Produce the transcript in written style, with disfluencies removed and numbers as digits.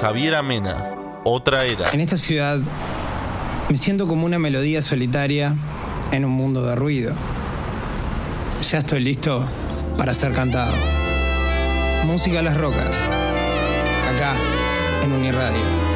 Javier Amena, Otra Era. En esta ciudad me siento como una melodía solitaria en un mundo de ruido. Ya estoy listo para ser cantado. Música a las rocas, acá en Uniradio.